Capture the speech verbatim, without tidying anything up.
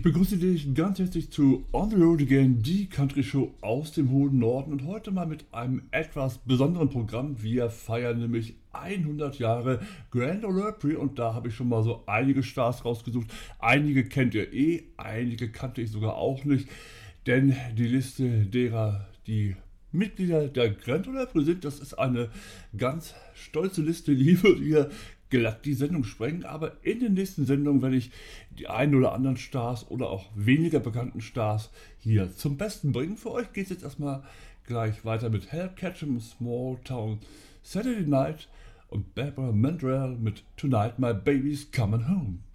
begrüße dich ganz herzlich zu On the Road Again, die Country Show aus dem hohen Norden und heute mal mit einem etwas besonderen Programm. Wir feiern nämlich hundert Jahre Grand Ole Opry und da habe ich schon mal so einige Stars rausgesucht. Einige kennt ihr eh, einige kannte ich sogar auch nicht, denn die Liste derer, die Mitglieder der Grand Ole Opry sind, das ist eine ganz stolze Liste, die würde hier glatt die Sendung sprengen, aber in den nächsten Sendungen werde ich die einen oder anderen Stars oder auch weniger bekannten Stars hier zum Besten bringen. Für euch geht es jetzt erstmal gleich weiter mit Hal Ketchum, Small Town Saturday Night und Barbara Mandrell mit Tonight My Baby's Coming Home.